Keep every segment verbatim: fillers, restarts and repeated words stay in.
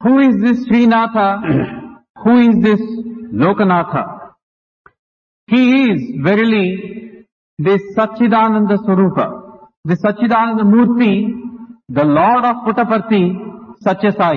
Who is this Srinatha? Who is this Lokanatha? He is verily this Satchidananda Swarupa, the Satchidananda Murti, the Lord of Puttaparthi, Satya Sai.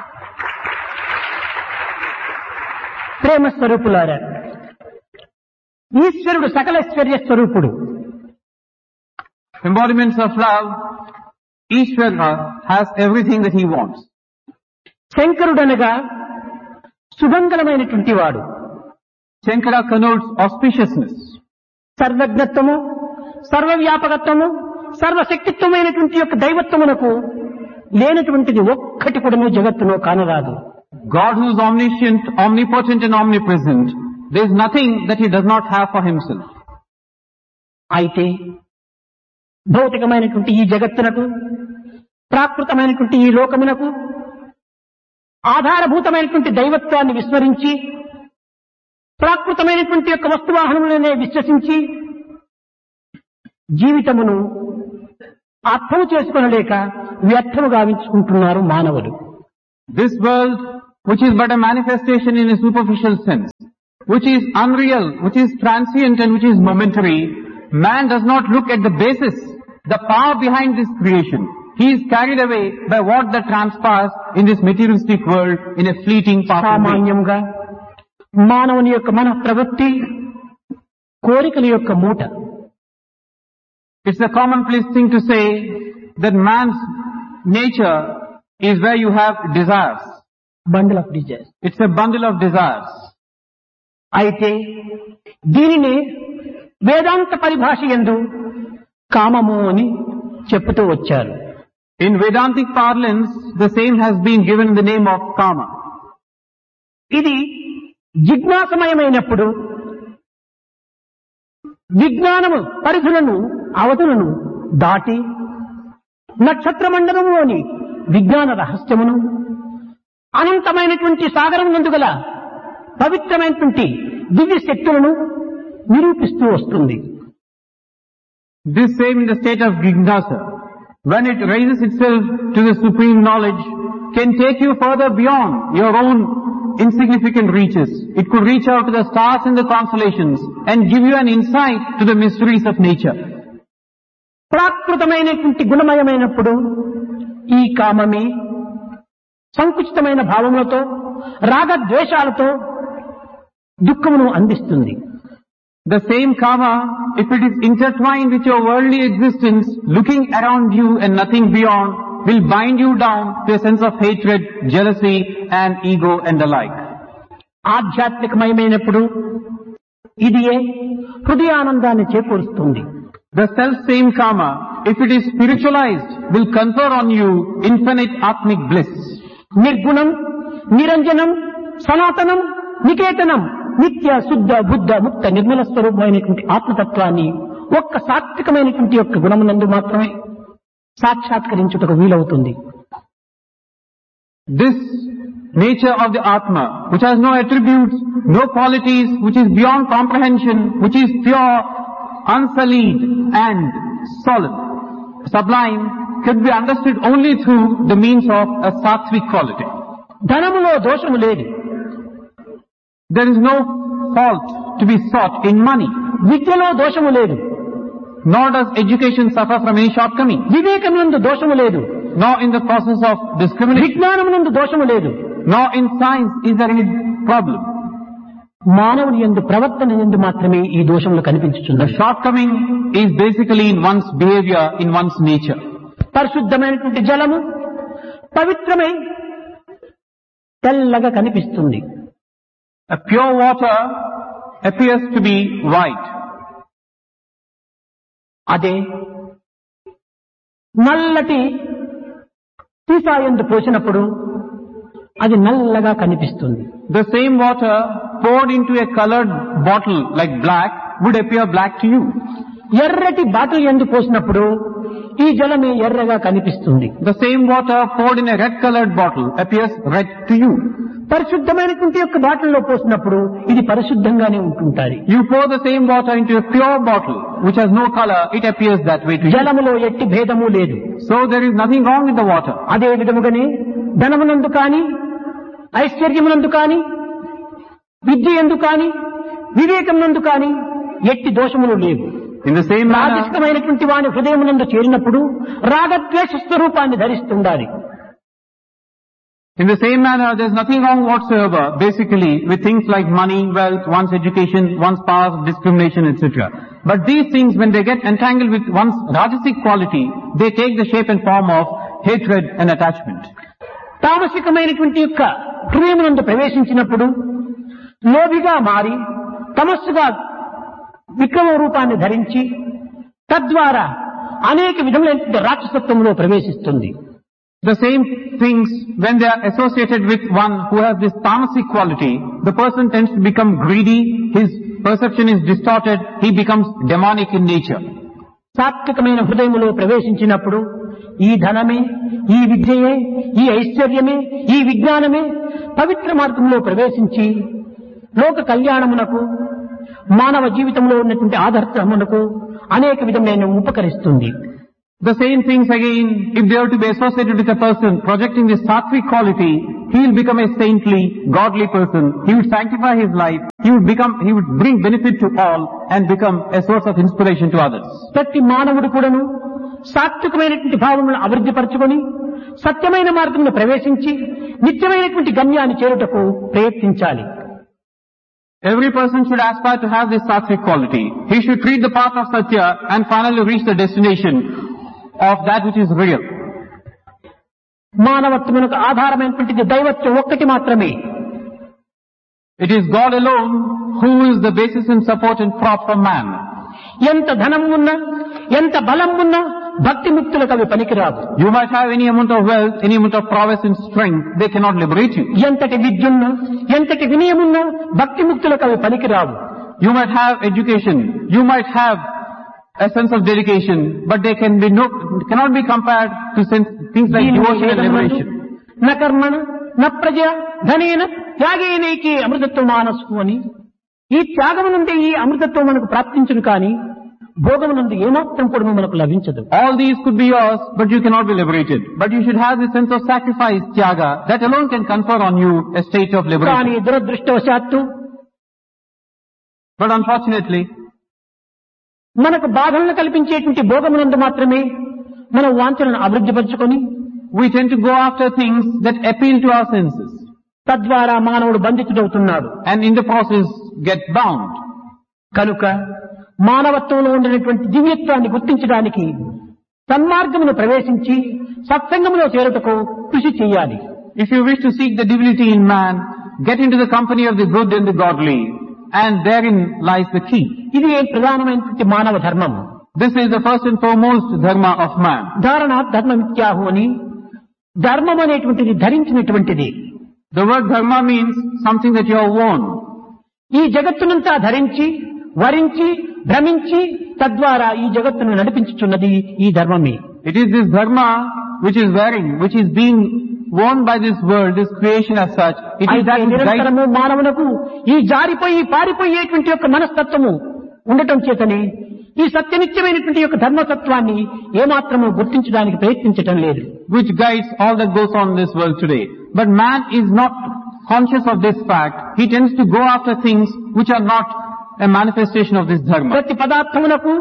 ప్రేమ స్వరూపులారా, ఈశ్వరుడు సకలైశ్వర్య స్వరూపుడు. Embodiments of love, Ishvara has everything that he wants. శంకరుడనగా సుమంగళమైనటువంటి వాడు. Shankara connotes auspiciousness. సర్వజ్ఞత్వము, సర్వవ్యాపకత్వము, సర్వశక్తిత్వమైనటువంటి యొక్క దైవత్వమునకు లేనటువంటిది ఒక్కటి కూడా జగత్తులో కానరాదు. God who is omniscient, omnipotent and omnipresent, there is nothing that he does not have for himself. అయితే భౌతికమైనటువంటి ఈ జగత్తునకు, ప్రాకృతమైనటువంటి ఈ లోకమునకు ఆధారభూతమైనటువంటి దైవత్వాన్ని విస్మరించి ప్రాకృతమైనటువంటి యొక్క వస్తువాహనములనే విశ్వసించి జీవితమును అర్థం చేసుకొనలేక వ్యర్థము గావించుకుంటున్నారు మానవులు. This world, which is but a manifestation in a superficial sense, which is unreal, which is transient and which is momentary, man does not look at the basis, the power behind this creation. He is carried away by what that transpires in this materialistic world in a fleeting passing way. సామాన్యంగా మానవుని యొక్క మన ప్రవృత్తి కోరికల యొక్క మూట. It's a commonplace thing to say that man's nature is where you have desires. Bundle of desires. It's a bundle of desires. అయితే దీనిని వేదాంత పరిభాష యందు కామము అని చెప్పుతూ వచ్చారు. In Vedantic parlance, the same has been given the name of kama. ఇది జిజ్ఞాసమయమైనప్పుడు విజ్ఞానము పరిధులను అవధులను దాటి నక్షత్ర మండలములోని విజ్ఞాన రహస్యమును అనంతమైనటువంటి సాగరం నందు గల పవిత్రమైనటువంటి దివ్య శక్తులను నిరూపిస్తూ వస్తుంది. This same in the state of Jignasa, when it raises itself to the supreme knowledge, can take you further beyond your own insignificant reaches. It could reach out to the stars and the constellations and give you an insight to the mysteries of nature. ప్రాకృతమైనటువంటి గుణమయమైనప్పుడు ఈ కామమే సంకుచితమైన భావములతో రాగద్వేషాలతో దుఃఖమును అందిస్తుంది. The same karma, if it is intertwined with your worldly existence, looking around you and nothing beyond, will bind you down to a sense of hatred, jealousy and ego and the like. ఆధ్యాత్మికమయమైనప్పుడు ఇదియే హృదయానందాన్ని చేకూరుస్తుంది. The self-same karma, if it is spiritualized, will confer on you infinite atmic bliss. నిర్గుణం, నిరంజనం, సనాతనం, నికేతనం, నిత్య శుద్ధ బుద్ధ ముక్త నిర్మల స్వరూపమైనటువంటి ఆత్మతత్వాన్ని ఒక్క సాత్వికమైనటువంటి యొక్క గుణమునందు మాత్రమే సాక్షాత్కరించుటకు వీలవుతుంది. This nature of the Atma, which has no attributes, no qualities, which is beyond comprehension, which is pure, unsullied and solemn, sublime, could be understood only through the means of a sattvic quality. ధనములో దోషము లేదు. There is no fault to be sought in money. విద్యలో దోషము లేదు. Nor does education suffer from any shortcoming. వివేకమునందు దోషము లేదు. Nor in the process of discrimination. విజ్ఞానమునందు దోషము లేదు. Nor in science is there any problem. మానవుని యందు ప్రవర్తన యందు మాత్రమే ఈ దోషములు కనిపించుచున్నది. The shortcoming is basically in one's behavior, in one's nature. పరిశుద్ధమైనటువంటి జలము పవిత్రమై తెల్లగా కనిపిస్తుంది. A pure water appears to be white. అదే నల్లటి సీసాయందు పోసినప్పుడు అది నల్లగా కనిపిస్తుంది. The same water poured into a colored bottle like black would appear black to you. ఎర్రటి బాటిల్ యందు పోసినప్పుడు ఈ జలమే ఎర్రగా కనిపిస్తుంది. The same water poured in a red colored bottle appears red to you. పరిశుద్ధమైనటువంటి యొక్క బాటిల్లో పోసినప్పుడు ఇది పరిశుద్ధంగానే ఉంటుంటాయి. You pour the same water into a pure bottle which has no color, it appears that way to you. జలములో ఎట్టి భేదము లేదు. So there is nothing wrong with the water. అదే విధముగానే ధనమునందు కానీ ఐశ్వర్యమునందు కాని, విద్య యందు కాని, వివేకమునందు కాని ఎట్టి దోషములు లేవు. In the same manner, రాజసికమైనటువంటి వాని హృదయమునందు చేరినప్పుడు రాగద్వేష స్వరూపాన్ని ధరిస్తుండాలి. in the same manner, there's nothing wrong whatsoever, basically, with things like money, wealth, one's education, one's past, discrimination, et cetera. But these things, when they get entangled with one's rajasic quality, they take the shape and form of hatred and attachment. తామసికమైనటువంటి యొక్క హృదయమునందు ప్రవేశించినప్పుడు లోభిగా మారి తమస్సుగా విక్రమ రూపాన్ని ధరించి తద్వారా అనేక విధములైన రాక్షసత్వంలో ప్రవేశిస్తుంది. The same things, when they are associated with one who has this tamasic quality, the person tends to become greedy, his perception is distorted, he becomes demonic in nature. సాత్వికమైన హృదయములో ప్రవేశించినప్పుడు ఈ ధనమే, ఈ విద్యయే, ఈ ఐశ్వర్యమే, ఈ విజ్ఞానమే పవిత్ర మార్గంలో ప్రవేశించి లోక కళ్యాణమునకు, మానవ జీవితంలో ఉన్నటువంటి ఆదర్శమునకు అనేక విధమైన ఉపకరిస్తుంది. The same things again, if they are to be associated with a person projecting this sattvic quality, he will become a saintly, godly person. He would sanctify his life. He would become, he would bring benefit to all and become a source of inspiration to others. ప్రతి మానవుడు కూడాను సాత్వికమైనటువంటి భావములను అభివృద్ధి పరచుకొని సత్యమైన మార్గంలో ప్రవేశించి నిత్యమైనటువంటి గమ్యాన్ని చేరుటకు ప్రయత్నించాలి. Every person should aspire to have this sattvic quality. He should treat the path of Satya and finally reach the destination of that which is real. మానవత్వమునకు ఆధారమైనటువంటిది దైవత్వం ఒక్కటి మాత్రమే. It is God alone who is the basis and support and prop for man. ఎంత ధనం ఉన్నా, ఎంత బలం ఉన్నా భక్తి ముక్తులకు అవి పనికిరావు. You might have any amount of wealth, any amount of prowess and strength, they cannot liberate you. ఎంతటి విద్యున్నా, ఎంతటి వినయమున్నా భక్తి ముక్తులకు అవి పనికిరావు. You might have education, you might have a sense of dedication, but they can be no, cannot be compared to sense, things like devotion and liberation. న కర్మణ న ప్రజ ధనేన త్యాగేనైకే అమృతత్వ మానసు అని, ఈ త్యాగమునందే ఈ అమృతత్వం మనకు ప్రాప్తించును కానీ భోగమునందు ఏమాత్రం కూడా మనకు లభించదు. All these could be yours, but you cannot be liberated. But you should have the sense of sacrifice, tyaga, that alone can confer on you a state of కానీ liberation. దురదృష్టవశాత్తు But unfortunately, మనకు బాధలను కల్పించేటువంటి భోగమునందు మాత్రమే మనం వాంఛలను అభివృద్ధి పరుచుకొని we tend to go after things that appeal to our senses, తద్వారా మానవుడు బంధితుడవుతున్నాడు. and in the process get bound. కనుక మానవత్వంలో ఉండినటువంటి దివ్యత్వాన్ని గుర్తించడానికి సన్మార్గమును ప్రవేశించి సత్సంగములో చేరుటకు కృషి చేయాలి. If you wish to seek the divinity in man, get into the company of the good and the godly, and therein lies the key. ఇది ప్రధానమైనటువంటి మానవ ధర్మం. This is the first and foremost dharma of man. ధారణ ధర్మమిత్యాహు అని, ధర్మం అనేటువంటిది ధరించినటువంటిది. The word dharma means something that you have worn. ఈ జగత్తునంతా ధరించి వరించి భ్రమించి తద్వారా ఈ జగత్తును నడిపించుచున్నది ఈ ధర్మమే. It is this dharma which is wearing, which is being worn by this world, this creation as such. It is that which guides. నిరంతరము మానవునకు ఈ జారిపోయి పారిపోయేటువంటి యొక్క మనస్తత్వము ఉండటం చేతనే ఈ సత్యనిత్యమైనటువంటి యొక్క ధర్మతత్వాన్ని ఏమాత్రము గుర్తించడానికి ప్రయత్నించటం లేదు. Which guides all that goes on in this world today. But man is not conscious of this fact. He tends to go after things which are not a manifestation of this dharma. ప్రతి పదార్థమునకు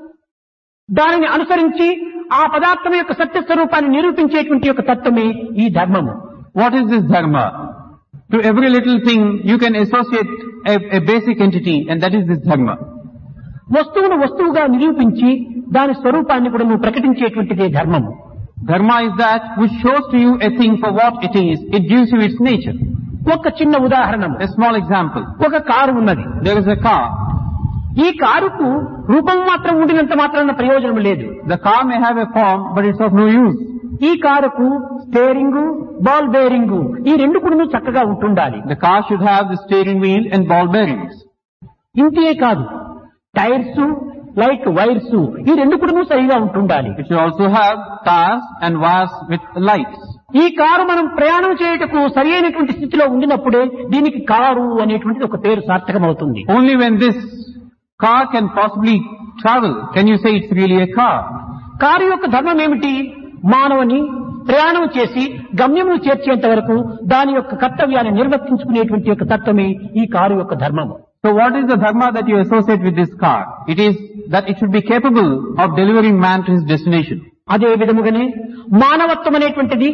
దానిని అనుసరించి ఆ పదార్థం యొక్క సత్య స్వరూపాన్ని నిరూపించేటువంటి యొక్క తత్వమే ఈ ధర్మము. What is this dharma? To every little thing you can associate a, a basic entity, and that is this dharma. వస్తువును వస్తువుగా నిరూపించి దాని స్వరూపాన్ని కూడా నువ్వు ప్రకటించేటువంటిదే ధర్మము. Dharma is that which shows to you a thing for what it is. It gives you its nature. ఒక చిన్న ఉదాహరణ, A small example. ఒక కారు ఉన్నది. There is a car. ఈ కారుకు రూపం మాత్రం ఉండినంత మాత్రాన ప్రయోజనం లేదు. The car may have a form, but it's of no use. ఈ కారుకు స్టీరింగ్, బాల్ బేరింగ్ ఈ రెండు కూడా చక్కగా ఉంటుండాలి. The car should have the steering wheel and ball bearings. ఇంతే కాదు, టైర్స్, లైక్ వైర్స్ ఈ రెండు కూడా సరిగా ఉంటుండాలి. It should also have tires and wires with lights. ఈ కారు మనం ప్రయాణం చేయుటకు సరి అయినటువంటి స్థితిలో ఉండినప్పుడే దీనికి కారు అనేటువంటిది ఒక పేరు సార్థకమవుతుంది. Only when this car can possibly travel can you say it's really a car. Car యొక్క ధర్మం ఏమిటి? మానవుని ప్రయాణం చేసి గమ్యమును చేర్చేంత వరకు దాని యొక్క కర్తవ్యాన్ని నిర్వర్తించుకునేటువంటి యొక్క తత్వమే ఈ కారు యొక్క ధర్మము. So what is the dharma that you associate with this car? It is that it should be capable of delivering man to his destination. అదే విధముగానే మానవత్వం అనేటువంటిది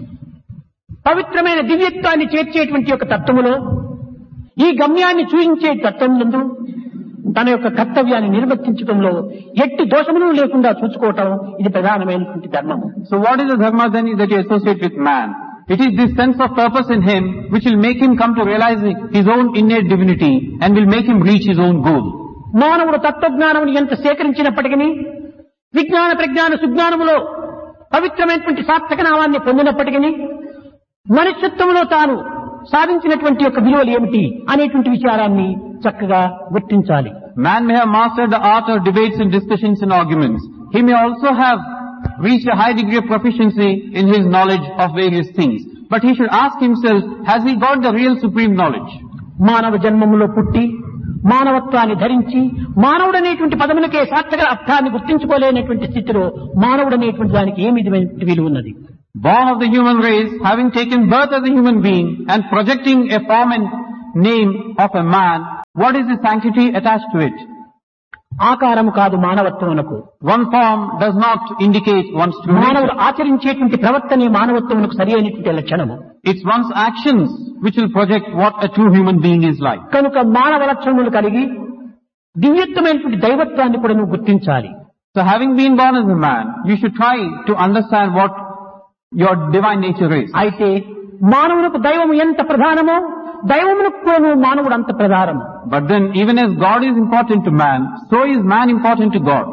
పవిత్రమైన దివ్యత్వాన్ని చేర్చేటువంటి యొక్క తత్వములో ఈ గమ్యాన్ని చూయించే తత్వమునందు తన యొక్క కర్తవ్యాన్ని నిర్వర్తించడంలో ఎట్టి దోషములు లేకుండా చూసుకోవటం ఇది ప్రధానమైనటువంటి ధర్మము. So what is the dharma then that you associate with man? It is this sense of purpose in him which will make him come to realize his own innate divinity and will make him reach his own goal. మానవుడు తత్వజ్ఞానమును ఎంత సేకరించినప్పటికీ విజ్ఞాన ప్రజ్ఞాన సుజ్ఞానములో పవిత్రమైనటువంటి సార్థక నామాన్ని పొందినప్పటికీ మనుష్యత్వంలో తాను సాధించినటువంటి యొక్క విలువలు ఏమిటి అనేటువంటి విచారాన్ని చక్కగా గుర్తించాలి. Man may have mastered the art of debates and discussions and arguments. He may also have reached a high degree of proficiency in his knowledge of various things. But he should ask himself, has he got the real supreme knowledge? మానవ జన్మములో పుట్టి మానవత్వాన్ని ధరించి మానవుడనేటువంటి పదములకే సార్థక అర్థాన్ని గుర్తించుకోలేనటువంటి స్థితిలో మానవుడనేటువంటి దానికి ఏమి విధమైనటువంటి విలువ ఉన్నది? Born of the human race, having taken birth as a human being and projecting a form and name of a man, what is the sanctity attached to it? ఆకారము కాదు మానవత్వమునకు. One form does not indicate one's true మానవుడు nature. ఆచరించేటువంటి ప్రవర్తనే మానవత్వమునకు సరి అయినటువంటి లక్షణము. It's one's actions which will project what a true human being is like. కనుక మానవ లక్షణములు కలిగి దివ్యత్వమైనటువంటి దైవత్వాన్ని కూడా నువ్వు గుర్తించాలి. So having been born as a man, you should try to understand what your divine nature is. అయితే మానవునికి దైవము ఎంత ప్రధానమో దైవమునకు కూడా మానవుడు అంత ప్రధానము. But then even as God is important to man, so is man important to God.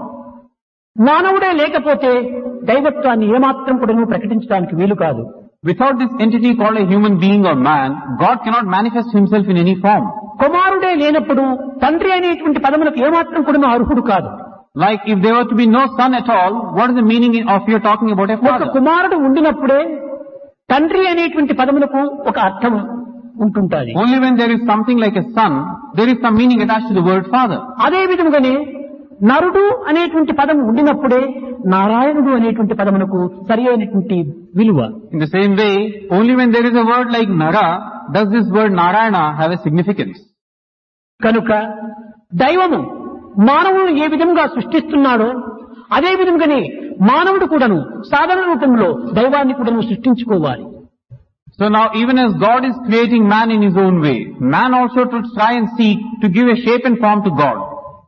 మానవుడే లేకపోతే దైవత్వాన్ని ఏమాత్రం కూడా నువ్వు ప్రకటించడానికి వీలు కాదు. Without this entity called a human being or man, God cannot manifest himself in any form. కుమారుడే లేనప్పుడు తండ్రి అనేటువంటి పదములకు ఏమాత్రం కూడా అర్హుడు కాదు. Like if there were to be no son at all, what is the meaning of your talking about a ఒక father? కుమారుడు ఉండినప్పుడే తండ్రి అనేటువంటి పదములకు ఒక అర్థం ఉంటుంటుంది. Only when there is something like a son, there is some meaning attached to the word father. అదే విధముగానే నరుడు అనేటువంటి పదం ఉండినప్పుడే నారాయణుడు అనేటువంటి పదమునకు సరి అయినటువంటి విలువ. In the same way, only when there is a word like Nara, does this word Narayana have a significance. కనుక దైవము మానవుడు ఏ విధంగా సృష్టిస్తున్నాడో అదే విధంగానే మానవుడు కూడాను సాధన రూపంలో దైవాన్ని కూడాను సృష్టించుకోవాలి. So now even as God is creating man in his own way, man also should try and seek to give a shape and form to God.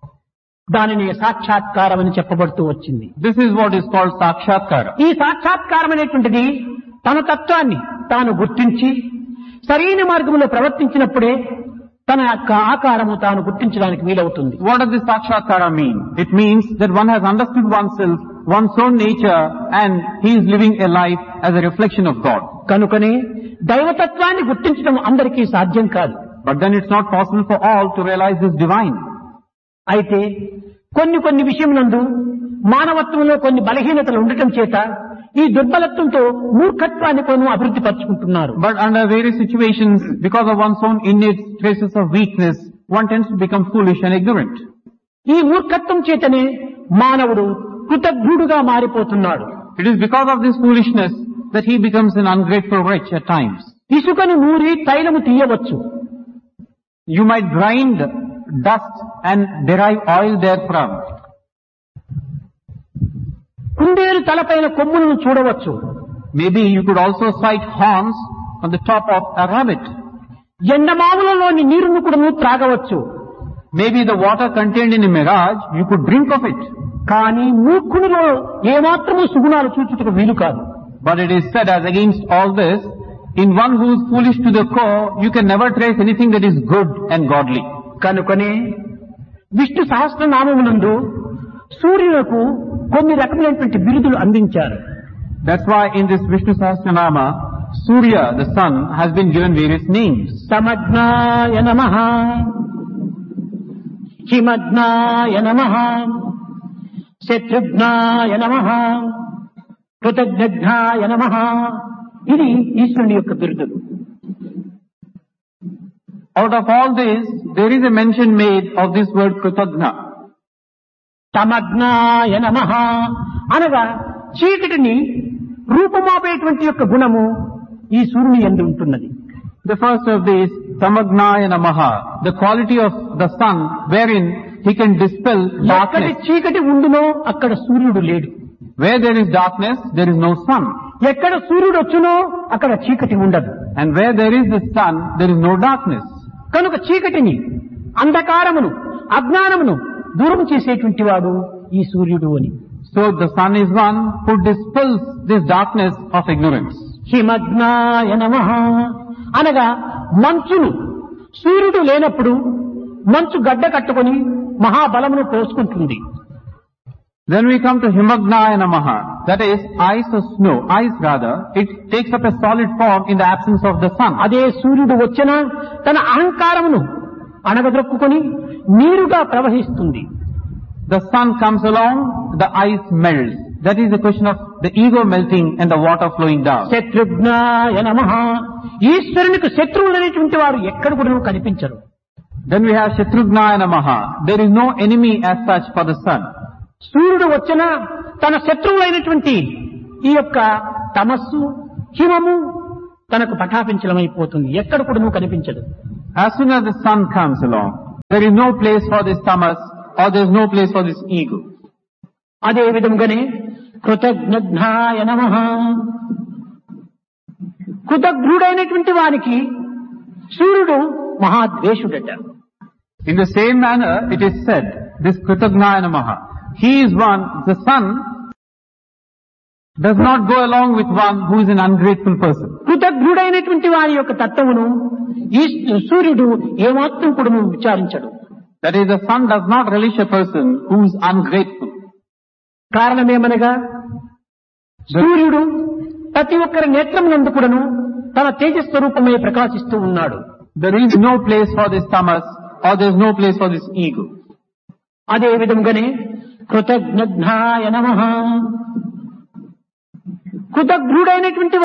దానిని సాక్షాత్కారం అని చెప్పబడుతూ వచ్చింది. This is what is called sakshatkara. ఈ సాక్షాత్కారం అనేటువంటిది తన తత్వాన్ని తాను గుర్తించి సరైన మార్గంలో ప్రవర్తించినప్పుడే తన యొక్క ఆకారము తాను గుర్తించడానికి వీలవుతుంది. What does this sakshatkara mean? It means that one has understood oneself, one's own nature, and he is living a life as a reflection of God. కనుకనే దైవతత్వాన్ని గుర్తించడం అందరికీ సాధ్యం కాదు. But then it's not possible for all to realize this divine. అయితే కొన్ని కొన్ని విషయమునందు మానవత్వంలో కొన్ని బలహీనతలు ఉండటం చేత ఈ దుర్బలత్వంతో మూర్ఖత్వాన్ని కొను అభివృద్ధి పరుచుకుంటున్నారు. But under various situations, because of one's own innate traces of weakness, one tends to become foolish and ignorant. ఈ మూర్ఖత్వం చేతనే మానవుడు కృతజ్ఞుడుగా మారిపోతున్నాడు. It is because of this foolishness that he becomes an ungrateful wretch at times. ఇసుకను నూరి తైలము తీయవచ్చు. You might grind dust and derive oil therefrom. కుందేలు తలపైన కొమ్ములను చూడవచ్చు. Maybe you could also sight horns on the top of a rabbit. ఎండమావులలోని నీరును కూడా త్రాగవచ్చు. Maybe the water contained in a mirage, you could drink of it. కానీ మూర్ఖునిలో ఏమాత్రము సుగుణాలు చూచుటకు వీలు కాదు. But it is said, as against all this, in one who is foolish to the core, you can never trace anything that is good and godly. కనుకనే విష్ణు సహస్రనామమునందు సూర్యులకు కొన్ని రకమైనటువంటి బిరుదులు అందించారు. That's why in this Vishnu Sahasranama, Surya, the sun, has been given various names. సమజ్ఞాయ నమః, హిమజ్ఞాయ నమః, శత్రుఘ్నాయ నమః, కృతజ్ఞాయ నమః. ఇది ఈశ్వరుని యొక్క బిరుదులు. Out of all this, there is a mention made of this word Kritagna. తమజ్ఞాయ నమః అనగా చీకటిని రూపమాపేటువంటి యొక్క గుణము ఈ సూర్యుని యందు ఉంటున్నది. The first of these, Samagnaya Namaha, the quality of the sun wherein he can dispel ఎక్కడి darkness. చీకటి ఉండునో అక్కడ సూర్యుడు లేడు. Where there is darkness, there is no sun. ఎక్కడ సూర్యుడు వచ్చునో అక్కడ చీకటి ఉండదు. And where there is the sun, there is no darkness. కనుక చీకటిని, అంధకారమును, అజ్ఞానమును దూరం చేసేటువంటి వాడు ఈ సూర్యుడు అని. So the sun is one who dispels this darkness of ignorance. హిమజ్ఞాయ నమః అనగా మంచును, సూర్యుడు లేనప్పుడు మంచు గడ్డ కట్టుకొని మహాబలమును పోసుకుంటుంది. Then we come to Himagnaya Namaha, that is ice or snow, ice rather, it takes up a solid form in the absence of the sun. అదే సూర్యుడు వచ్చిన తన అహంకారమును అణగదొక్కుకొని నీరుగా ప్రవహిస్తుంది. The sun comes along, the ice melts. That is the question of the ego melting and the water flowing down. శత్రుఘ్నాయ నమః ఈశ్వరునికి శత్రువులు అనేటువంటి వారు ఎక్కడ కూడా కనిపించరు. Then we have Shatrugnaya Namaha. There is no enemy as such for the sun. సూర్యుడు వచ్చిన తన శత్రువులైనటువంటి ఈ యొక్క తమస్సు, హిమము తనకు పటాపించలమైపోతుంది. ఎక్కడ కూడా కనిపించదు. As soon as the sun comes along, there is no place for this tamas or there is no place for this ego. అదే విధంగానే కృతజ్ఞాయ నమః కృతజ్ఞుడైనటువంటి వానికి సూర్యుడు మహాద్వేషుడట. In the same manner, it is said, this Kritagnaya Namaha, he is one, the sun does not go along with one who is an ungrateful person. కృతజ్ఞుడైనటువంటి వారి యొక్క తత్వమును ఈ సూర్యుడు ఏమాత్రం కూడా విచారించడు. That is, the sun does not relish a person who is ungrateful. కారణమేమనగా సూర్యుడు ప్రతి ఒక్కరి నేత్రమునందు కూడాను తన తేజస్వరూపమే ప్రకాశిస్తూ ఉన్నాడు. There is no place for this tamas or there is no place for this ego. అదే విధంగానే కృతజ్ఞాయ నమః కృతజ్ఞుడైనటువంటి